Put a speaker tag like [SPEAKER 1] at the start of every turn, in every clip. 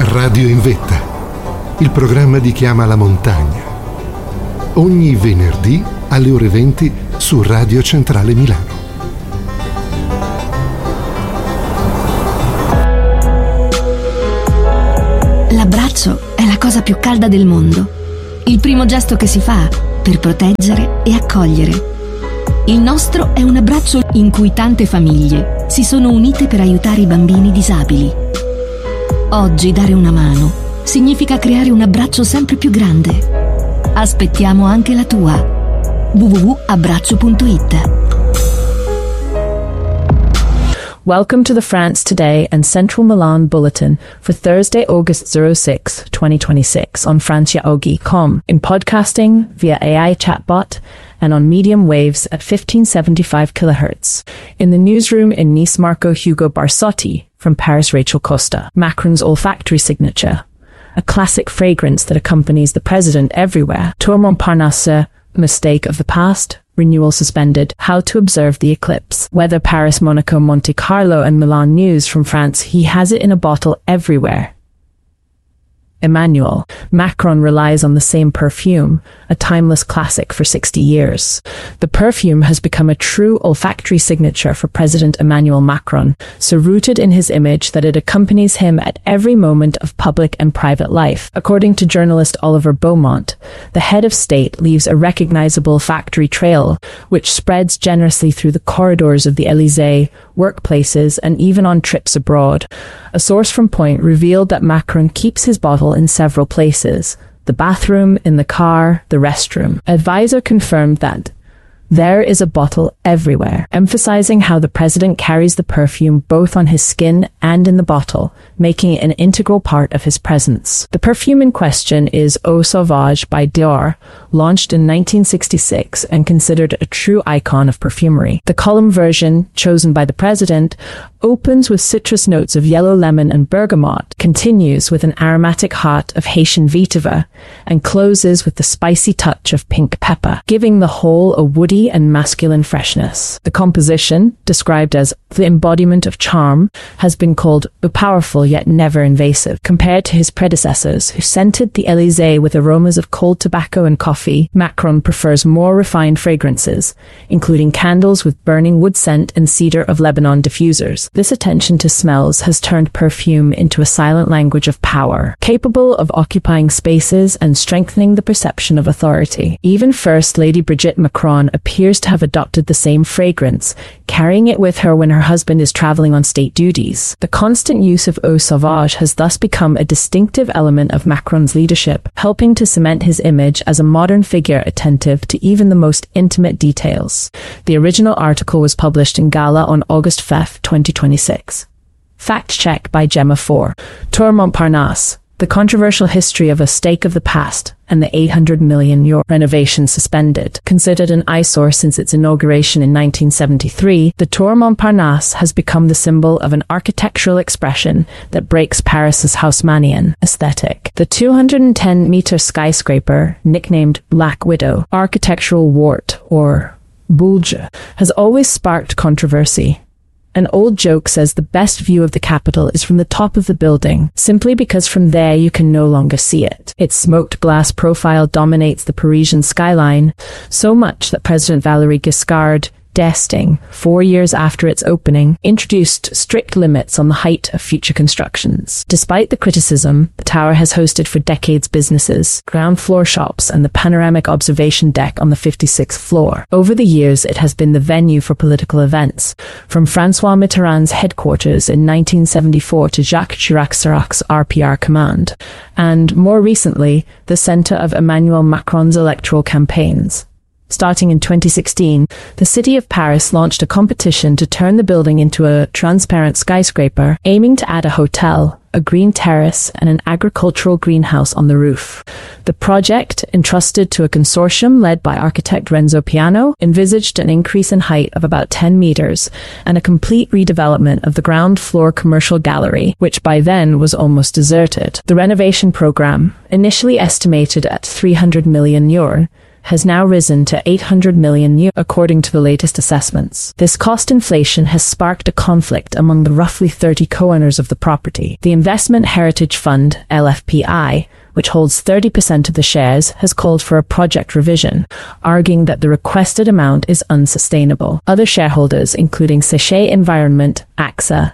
[SPEAKER 1] Radio in Vetta, il programma di Chiama la Montagna. Ogni venerdì alle ore 20 su Radio Centrale Milano.
[SPEAKER 2] L'abbraccio è la cosa più calda del mondo. Il primo gesto che si fa per proteggere e accogliere. Il nostro è un abbraccio in cui tante famiglie si sono unite per aiutare i bambini disabili. Oggi dare una mano significa creare un abbraccio sempre più grande. Aspettiamo anche la tua. www.abbraccio.it.
[SPEAKER 3] Welcome to the France Today and Central Milan Bulletin for Thursday, August 06, 2026 on franciaogi.com, in podcasting via AI chatbot and on medium waves at 1575 kHz. In the newsroom in Nice, Marco Hugo Barsotti. From Paris, Rachel Costa. Macron's olfactory signature, a classic fragrance that accompanies the president everywhere. Tour Montparnasse, mistake of the past. Renewal suspended. How to observe the eclipse. Weather Paris, Monaco, Monte Carlo and Milan news from France. He has it in a bottle everywhere. Emmanuel. Macron relies on the same perfume, a timeless classic for 60 years. The perfume has become a true olfactory signature for President Emmanuel Macron, so rooted in his image that it accompanies him at every moment of public and private life. According to journalist Oliver Beaumont, the head of state leaves a recognizable olfactory trail, which spreads generously through the corridors of the Élysée, workplaces, and even on trips abroad. A source from Point revealed that Macron keeps his bottle in several places: the bathroom, in the car, the restroom. Advisor confirmed that there is a bottle everywhere, emphasizing how the president carries the perfume both on his skin and in the bottle, making it an integral part of his presence. The perfume in question is Eau Sauvage by Dior, launched in 1966 and considered a true icon of perfumery. The column version, chosen by the president, opens with citrus notes of yellow lemon and bergamot, continues with an aromatic heart of Haitian vetiver, and closes with the spicy touch of pink pepper, giving the whole a woody and masculine freshness. The composition, described as the embodiment of charm, has been called powerful yet never invasive. Compared to his predecessors, who scented the Élysée with aromas of cold tobacco and coffee, Macron prefers more refined fragrances, including candles with burning wood scent and cedar of Lebanon diffusers. This attention to smells has turned perfume into a silent language of power, capable of occupying spaces and strengthening the perception of authority. Even First Lady Brigitte Macron appears to have adopted the same fragrance, carrying it with her when her husband is traveling on state duties. The constant use of Eau Sauvage has thus become a distinctive element of Macron's leadership, helping to cement his image as a modern figure attentive to even the most intimate details. The original article was published in Gala on August 5, 2026. Fact check by Gemma 4. Tour Montparnasse, the controversial history of a stake of the past and the €800 million renovation suspended. Considered an eyesore since its inauguration in 1973, the Tour Montparnasse has become the symbol of an architectural expression that breaks Paris's Haussmannian aesthetic. The 210-meter skyscraper, nicknamed Black Widow, architectural wart, or boulge, has always sparked controversy. An old joke says the best view of the capital is from the top of the building, simply because from there you can no longer see it. Its smoked glass profile dominates the Parisian skyline, so much that President Valéry Giscard d'Estaing, 4 years after its opening, introduced strict limits on the height of future constructions. Despite the criticism, the tower has hosted for decades businesses, ground floor shops, and the panoramic observation deck on the 56th floor. Over the years, it has been the venue for political events, from François Mitterrand's headquarters in 1974 to Jacques Chirac's RPR command, and, more recently, the center of Emmanuel Macron's electoral campaigns. Starting in 2016, the city of Paris launched a competition to turn the building into a transparent skyscraper, aiming to add a hotel, a green terrace, and an agricultural greenhouse on the roof. The project, entrusted to a consortium led by architect Renzo Piano, envisaged an increase in height of about 10 meters and a complete redevelopment of the ground floor commercial gallery, which by then was almost deserted. The renovation program, initially estimated at €300 million, has now risen to 800 million according to the latest assessments. This cost inflation has sparked a conflict among the roughly 30 co-owners of the property. The Investment Heritage Fund, LFPI, which holds 30% of the shares, has called for a project revision, arguing that the requested amount is unsustainable. Other shareholders, including Séché Environnement, AXA,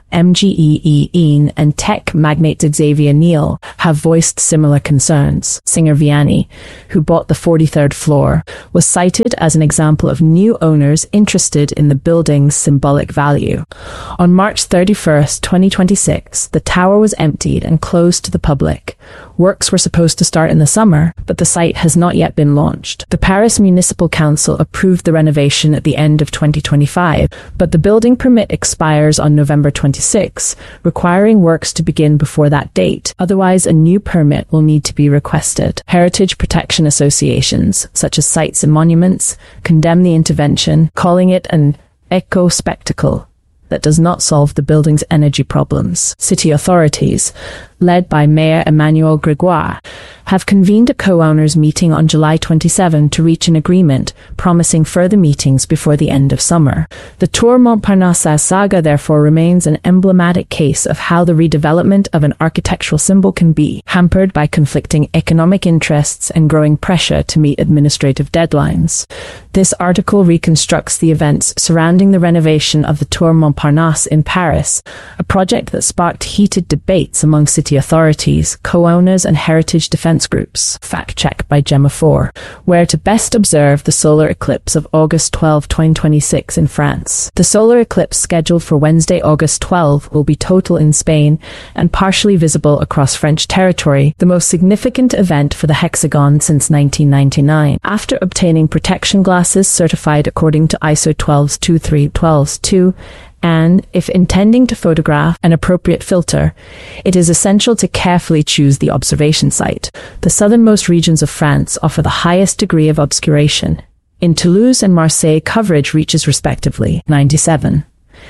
[SPEAKER 3] MGE, and tech magnate Xavier Niel, have voiced similar concerns. Singer Vianney, who bought the 43rd floor, was cited as an example of new owners interested in the building's symbolic value. On March 31st, 2026, the tower was emptied and closed to the public. Works were supposed to start in the summer, but the site has not yet been launched. The Paris Municipal Council approved the renovation at the end of 2025, but the building permit expires on November 26, requiring works to begin before that date. Otherwise, a new permit will need to be requested. Heritage protection associations, such as Sites and Monuments, condemn the intervention, calling it an eco-spectacle that does not solve the building's energy problems. City authorities, led by Mayor Emmanuel Grégoire, have convened a co-owners meeting on July 27 to reach an agreement, promising further meetings before the end of summer. The Tour Montparnasse saga therefore remains an emblematic case of how the redevelopment of an architectural symbol can be, hampered by conflicting economic interests and growing pressure to meet administrative deadlines. This article reconstructs the events surrounding the renovation of the Tour Montparnasse in Paris, a project that sparked heated debates among city authorities, co-owners and heritage defense groups. Fact check by Gemma 4. Where to best observe the solar eclipse of August 12, 2026 in France. The solar eclipse scheduled for Wednesday, August 12 will be total in Spain and partially visible across French territory, the most significant event for the hexagon since 1999. After obtaining protection glasses certified according to ISO 1223122, and, if intending to photograph an appropriate filter, it is essential to carefully choose the observation site. The southernmost regions of France offer the highest degree of obscuration. In Toulouse and Marseille, coverage reaches respectively 97,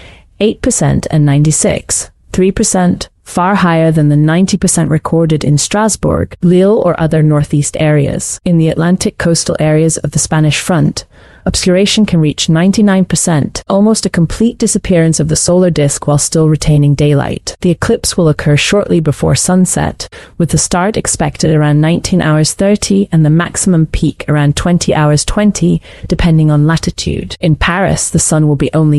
[SPEAKER 3] 8% and 96, 3%, far higher than the 90% recorded in Strasbourg, Lille or other northeast areas. In the Atlantic coastal areas of the Spanish front, obscuration can reach 99%, almost a complete disappearance of the solar disk while still retaining daylight. The eclipse will occur shortly before sunset, with the start expected around 19 hours 30 and the maximum peak around 20 hours 20, depending on latitude. In Paris, the sun will be only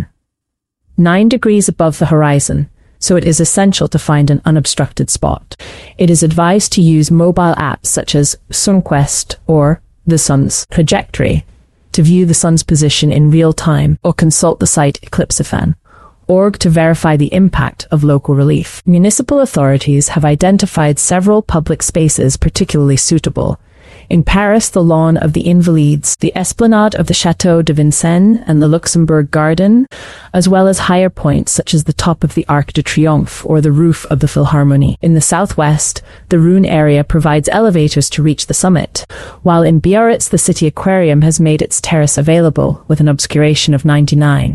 [SPEAKER 3] 9 degrees above the horizon, so it is essential to find an unobstructed spot. It is advised to use mobile apps such as SunQuest or the Sun's Trajectory to view the sun's position in real time, or consult the site eclipsefan.org to verify the impact of local relief. Municipal authorities have identified several public spaces particularly suitable. In Paris, the lawn of the Invalides, the esplanade of the Château de Vincennes and the Luxembourg Garden, as well as higher points such as the top of the Arc de Triomphe or the roof of the Philharmonie. In the southwest, the Rhône area provides elevators to reach the summit, while in Biarritz the city aquarium has made its terrace available with an obscuration of 99.5%.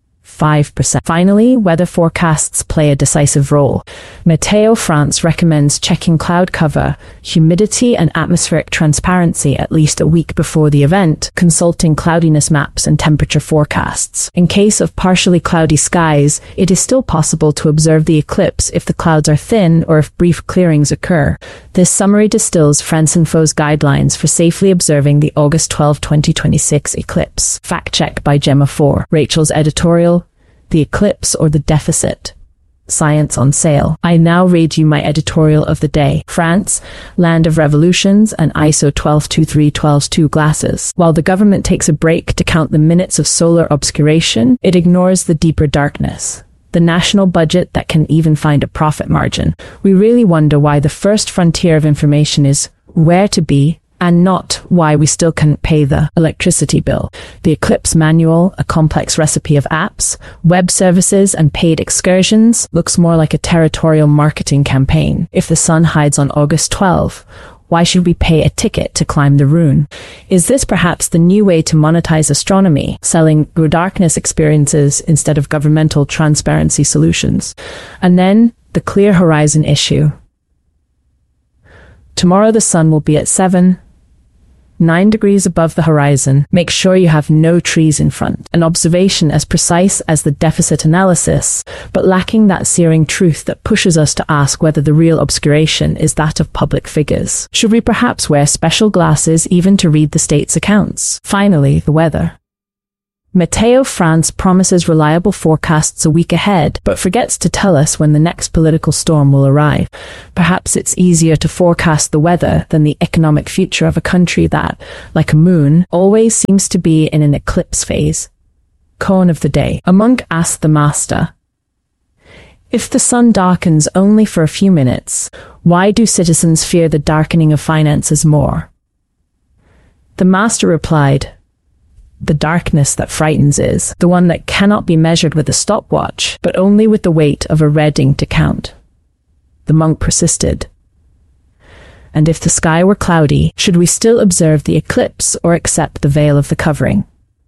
[SPEAKER 3] Finally, weather forecasts play a decisive role. Météo France recommends checking cloud cover, humidity and atmospheric transparency at least a week before the event, consulting cloudiness maps and temperature forecasts. In case of partially cloudy skies, it is still possible to observe the eclipse if the clouds are thin or if brief clearings occur. This summary distills France Info's guidelines for safely observing the August 12, 2026 eclipse. Fact check by Gemma 4. Rachel's editorial, The Eclipse or the Deficit? Science on Sale. I now read you my editorial of the day. France, land of revolutions and ISO 1223122 glasses. While the government takes a break to count the minutes of solar obscuration, it ignores the deeper darkness. The national budget that can even find a profit margin. We really wonder why the first frontier of information is where to be, and not why we still can't pay the electricity bill. The Eclipse Manual, a complex recipe of apps, web services, and paid excursions, looks more like a territorial marketing campaign. If the sun hides on August 12, why should we pay a ticket to climb the Rhône? Is this perhaps the new way to monetize astronomy, selling darkness experiences instead of governmental transparency solutions? And then, the Clear Horizon issue. Tomorrow the sun will be at 7, 9 degrees above the horizon. Make sure you have no trees in front. An observation as precise as the deficit analysis, but lacking that searing truth that pushes us to ask whether the real obscuration is that of public figures. Should we perhaps wear special glasses even to read the state's accounts? Finally, the weather. Météo France promises reliable forecasts a week ahead, but forgets to tell us when the next political storm will arrive. Perhaps it's easier to forecast the weather than the economic future of a country that, like a moon, always seems to be in an eclipse phase. Koan of the day. A monk asked the master, "If the sun darkens only for a few minutes, why do citizens fear the darkening of finances more?" The master replied, "The darkness that frightens is the one that cannot be measured with a stopwatch, but only with the weight of a red inked account." The monk persisted. "And if the sky were cloudy, should we still observe the eclipse or accept the veil of the covering?"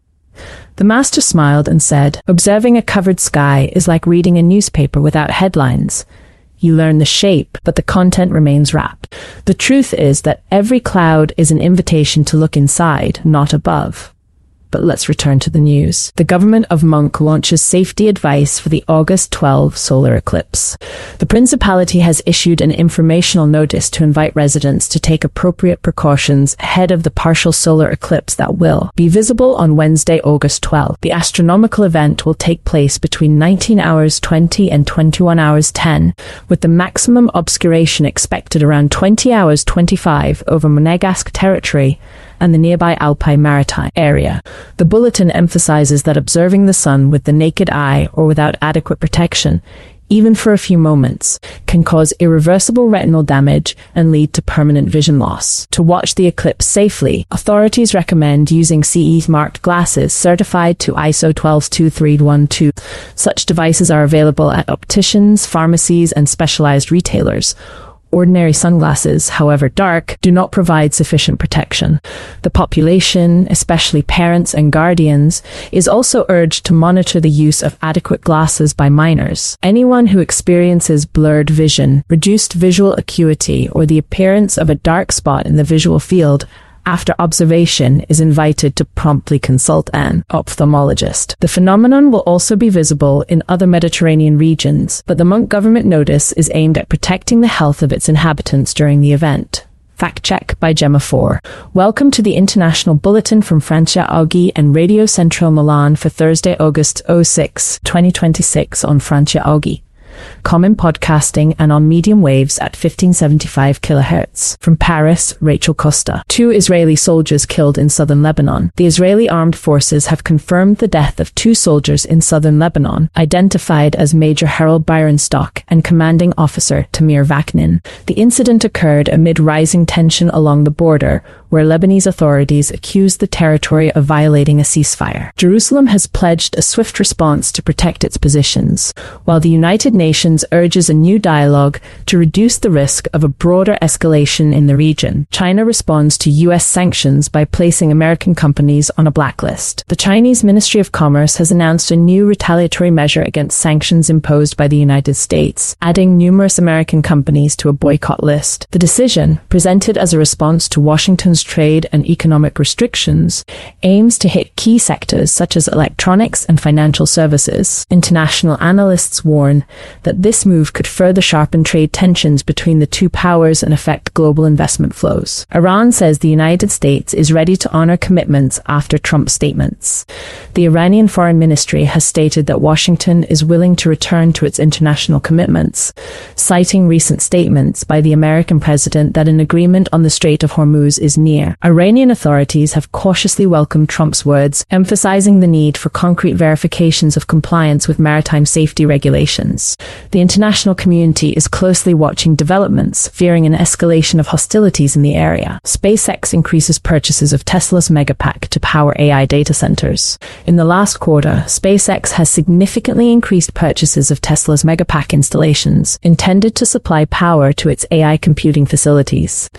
[SPEAKER 3] The master smiled and said, "Observing a covered sky is like reading a newspaper without headlines. You learn the shape, but the content remains wrapped. The truth is that every cloud is an invitation to look inside, not above." But let's return to the news. The government of Munk launches safety advice for the August 12 solar eclipse. The principality has issued an informational notice to invite residents to take appropriate precautions ahead of the partial solar eclipse that will be visible on Wednesday, August 12. The astronomical event will take place between 19 hours 20 and 21 hours 10, with the maximum obscuration expected around 20 hours 25 over Monegasque territory and the nearby Alpine Maritime area. The bulletin emphasizes that observing the sun with the naked eye or without adequate protection, even for a few moments, can cause irreversible retinal damage and lead to permanent vision loss. To watch the eclipse safely, authorities recommend using CE-marked glasses certified to ISO 1223112. Such devices are available at opticians, pharmacies, and specialized retailers. Ordinary sunglasses, however dark, do not provide sufficient protection. The population, especially parents and guardians, is also urged to monitor the use of adequate glasses by minors. Anyone who experiences blurred vision, reduced visual acuity, or the appearance of a dark spot in the visual field after observation is invited to promptly consult an ophthalmologist. The phenomenon will also be visible in other Mediterranean regions, but the Munk government notice is aimed at protecting the health of its inhabitants during the event. Fact check by Gemma 4. Welcome to the International Bulletin from Francia Augui and Radio Central Milan for Thursday, August 6, 2026 on Francia Augui. Common podcasting and on medium waves at 1575 kHz. From Paris, Rachel Costa. 2 Israeli soldiers killed in southern Lebanon. The Israeli armed forces have confirmed the death of 2 soldiers in southern Lebanon, identified as Major Harold Byronstock and Commanding Officer Tamir Vaknin. The incident occurred amid rising tension along the border, where Lebanese authorities accused the territory of violating a ceasefire. Jerusalem has pledged a swift response to protect its positions, while the United Nations urges a new dialogue to reduce the risk of a broader escalation in the region. China responds to U.S. sanctions by placing American companies on a blacklist. The Chinese Ministry of Commerce has announced a new retaliatory measure against sanctions imposed by the United States, adding numerous American companies to a boycott list. The decision, presented as a response to Washington's trade and economic restrictions, aims to hit key sectors such as electronics and financial services. International analysts warn that this move could further sharpen trade tensions between the two powers and affect global investment flows. Iran says the United States is ready to honor commitments after Trump's statements. The Iranian Foreign Ministry has stated that Washington is willing to return to its international commitments, citing recent statements by the American president that an agreement on the Strait of Hormuz is near. Iranian authorities have cautiously welcomed Trump's words, emphasizing the need for concrete verifications of compliance with maritime safety regulations. The international community is closely watching developments, fearing an escalation of hostilities in the area. SpaceX increases purchases of Tesla's Megapack to power AI data centers. In the last quarter, SpaceX has significantly increased purchases of Tesla's Megapack installations, intended to supply power to its AI computing facilities.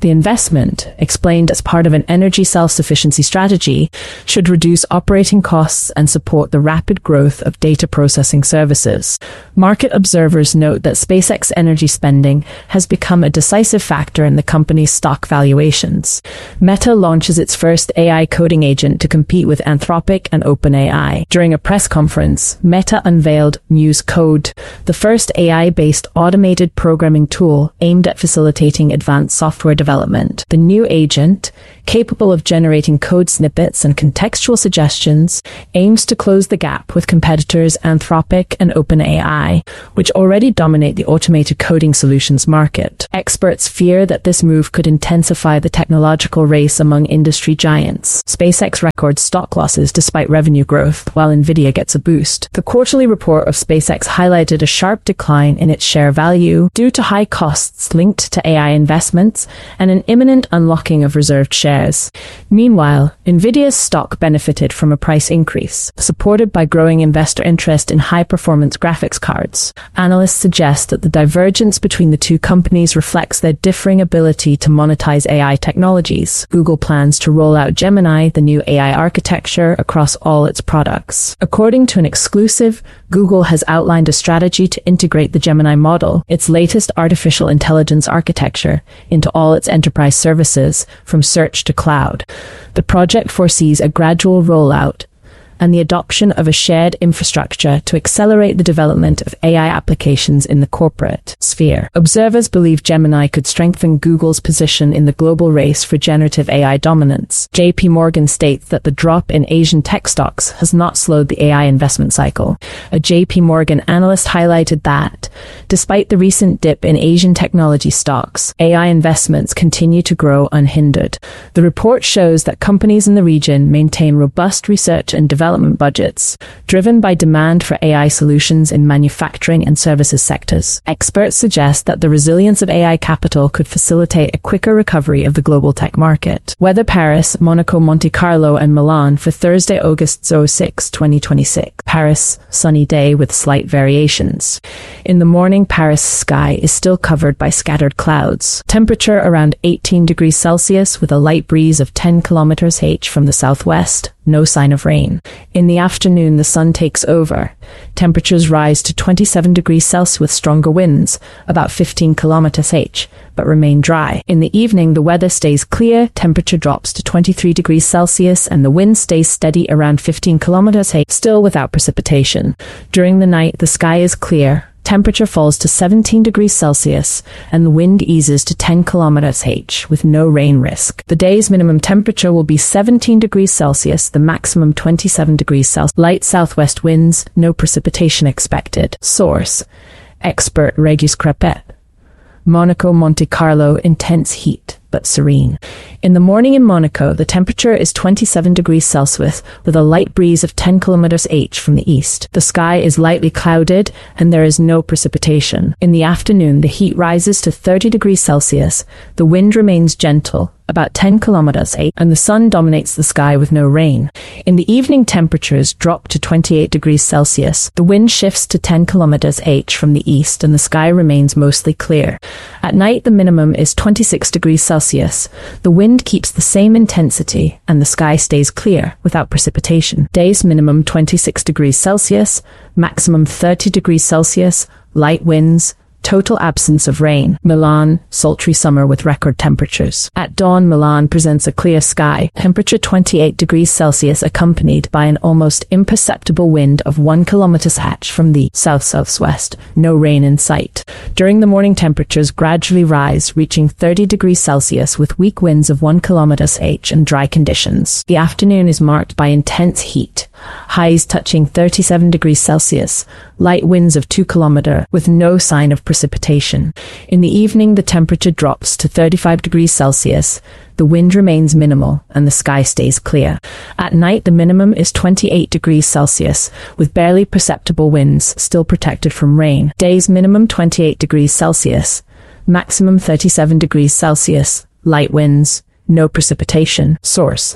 [SPEAKER 3] The investment, explained as part of an energy self-sufficiency strategy, should reduce operating costs and support the rapid growth of data processing services. Market observers note that SpaceX energy spending has become a decisive factor in the company's stock valuations. Meta launches its first AI coding agent to compete with Anthropic and OpenAI. During a press conference, Meta unveiled Muse Code, the first AI-based automated programming tool aimed at facilitating advanced software development. The new agent, capable of generating code snippets and contextual suggestions, aims to close the gap with competitors Anthropic and OpenAI, which already dominate the automated coding solutions market. Experts fear that this move could intensify the technological race among industry giants. SpaceX records stock losses despite revenue growth, while Nvidia gets a boost. The quarterly report of SpaceX highlighted a sharp decline in its share value due to high costs linked to AI investments and an imminent unlocking of reserved shares. Meanwhile, Nvidia's stock benefited from a price increase, supported by growing investor interest in high-performance graphics cards. Analysts suggest that the divergence between the two companies reflects their differing ability to monetize AI technologies. Google plans to roll out Gemini, the new AI architecture, across all its products. According to an exclusive, Google has outlined a strategy to integrate the Gemini model, its latest artificial intelligence architecture, into all its enterprise services, from search to cloud. The project foresees a gradual rollout and the adoption of a shared infrastructure to accelerate the development of AI applications in the corporate sphere. Observers believe Gemini could strengthen Google's position in the global race for generative AI dominance. JP Morgan states that the drop in Asian tech stocks has not slowed the AI investment cycle. A JP Morgan analyst highlighted that, despite the recent dip in Asian technology stocks, AI investments continue to grow unhindered. The report shows that companies in the region maintain robust research and development budgets, driven by demand for AI solutions in manufacturing and services sectors. Experts suggest that the resilience of AI capital could facilitate a quicker recovery of the global tech market. Weather: Paris, Monaco, Monte Carlo, and Milan for Thursday, August 6, 2026. Paris, sunny day with slight variations. In the morning, Paris sky is still covered by scattered clouds. Temperature around 18 degrees Celsius with a light breeze of 10 kilometers h from the southwest. No sign of rain. In the afternoon, the sun takes over. Temperatures rise to 27 degrees Celsius with stronger winds, about 15 kilometers h, but remain dry. In the evening, the weather stays clear, temperature drops to 23 degrees Celsius, and the wind stays steady around 15 kilometers h, still without precipitation. During the night, the sky is clear. Temperature falls to 17 degrees Celsius and the wind eases to 10 kilometers h with no rain risk. The day's minimum temperature will be 17 degrees Celsius, the maximum 27 degrees Celsius. Light southwest winds, no precipitation expected. Source: expert Regis Crepet. Monaco, Monte Carlo, intense heat, but serene. In the morning in Monaco, the temperature is 27 degrees Celsius with a light breeze of 10 kilometers h from the east. The sky is lightly clouded and there is no precipitation. In the afternoon, the heat rises to 30 degrees Celsius. The wind remains gentle, about 10 kilometers h, and the sun dominates the sky with no rain. In the evening, temperatures drop to 28 degrees Celsius. The wind shifts to 10 kilometers h from the east and the sky remains mostly clear. At night, the minimum is 26 degrees Celsius. The wind keeps the same intensity and the sky stays clear without precipitation. Days minimum 26 degrees Celsius, maximum 30 degrees Celsius, light winds, total absence of rain. Milan, sultry summer with record temperatures. At dawn, Milan presents a clear sky, temperature 28 degrees Celsius accompanied by an almost imperceptible wind of 1 kilometers h from the south-southwest. No rain in sight. During the morning, temperatures gradually rise, reaching 30 degrees Celsius with weak winds of 1 kilometers h and dry conditions. The afternoon is marked by intense heat, highs touching 37 degrees Celsius, light winds of 2 kilometers with no sign of precipitation. In the evening, the temperature drops to 35 degrees Celsius. The wind remains minimal and the sky stays clear. At night, the minimum is 28 degrees Celsius with barely perceptible winds, still protected from rain. Days minimum 28 degrees Celsius, maximum 37 degrees Celsius, light winds, no precipitation. Source: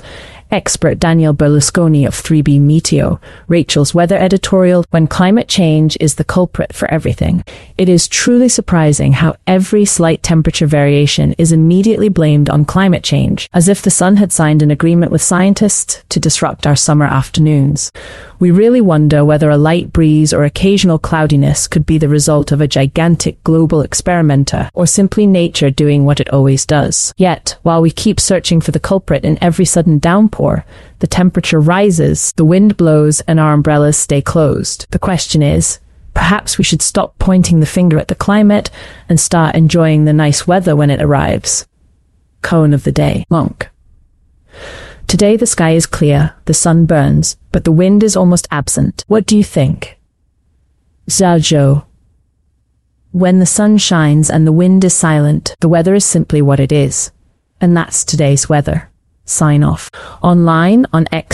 [SPEAKER 3] Expert Daniel Berlusconi of 3B Meteo, Rachel's weather editorial, when climate change is the culprit for everything. It is truly surprising how every slight temperature variation is immediately blamed on climate change, as if the sun had signed an agreement with scientists to disrupt our summer afternoons. We really wonder whether a light breeze or occasional cloudiness could be the result of a gigantic global experimenter, or simply nature doing what it always does. Yet, while we keep searching for the culprit in every sudden downpour, the temperature rises, the wind blows, and our umbrellas stay closed. The question is, perhaps we should stop pointing the finger at the climate and start enjoying the nice weather when it arrives. Koan of the day. Monk. Today the sky is clear, the sun burns, but the wind is almost absent. What do you think? Zhao Zhou. When the sun shines and the wind is silent, the weather is simply what it is. And that's today's weather. Sign off. Online, on X,